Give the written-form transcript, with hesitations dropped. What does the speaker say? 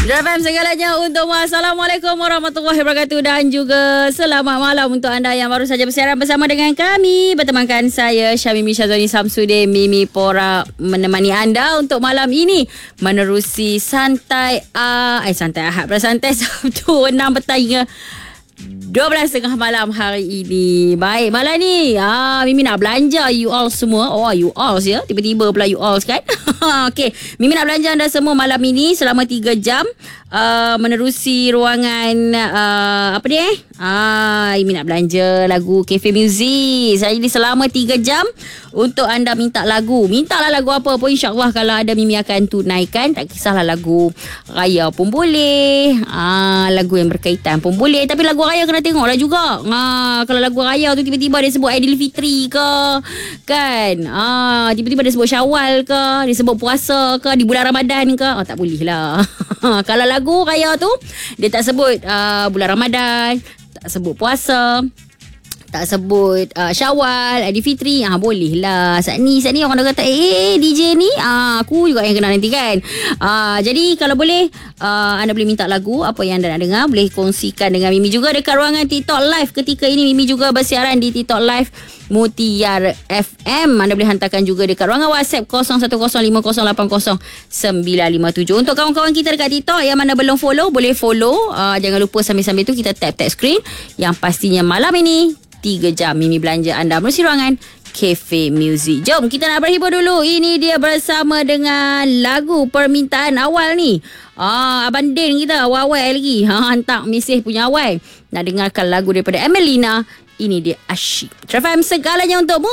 FM segalanya untuk Assalamualaikum warahmatullahi wabarakatuh dan juga selamat malam untuk anda yang baru saja bersiaran bersama dengan kami. Bertemankan saya Syamimi Syazwani Samsudin, Mimi Pora menemani anda untuk malam ini menerusi santai Ahad pada santai Sabtu 6 petang hingga 12.30 malam hari ini. Baik, malam ni Mimi nak belanja you all semua. Oh, you all ya. Tiba-tiba pula you all kan. Okey, Mimi nak belanja anda semua malam ini selama 3 jam menerusi ruangan Mimi nak belanja lagu Cafe Music. Saya ni selama 3 jam untuk anda minta lagu. Mintalah lagu apa pun, insya-Allah kalau ada Mimi akan tunaikan. Tak kisahlah lagu raya pun boleh. Lagu yang berkaitan pun boleh. Tapi lagu raya kena tengoklah juga. Kalau lagu raya tu tiba-tiba dia sebut Aidilfitri ke, kan? Tiba-tiba dia sebut Syawal ke, dia sebut puasa ke, di bulan Ramadan ke. Tak boleh lah. Kalau lagu raya tu dia tak sebut bulan Ramadan, tak sebut puasa, tak sebut Syawal, Aidilfitri, boleh lah. Saat ni orang dah kata DJ ni aku juga yang kenal nanti kan. Jadi kalau boleh anda boleh minta lagu apa yang anda nak dengar, boleh kongsikan dengan Mimi juga dekat ruangan TikTok Live. Ketika ini Mimi juga bersiaran di TikTok Live Mutiara FM. Anda boleh hantarkan juga dekat ruangan WhatsApp 0105080957. Untuk kawan-kawan kita dekat TikTok yang mana belum follow, boleh follow. Jangan lupa sambil-sambil tu kita tap screen. Yang pastinya malam ini 3 jam Mimi belanja anda melalui ruangan Cafe Music. Jom kita nak berhibur dulu. Ini dia bersama dengan lagu permintaan awal ni. Abang Din kita awal-awal lagi hantar mesej punya awal. Nak dengarkan lagu daripada Emelina. Ini dia Asyik. FM segalanya untukmu.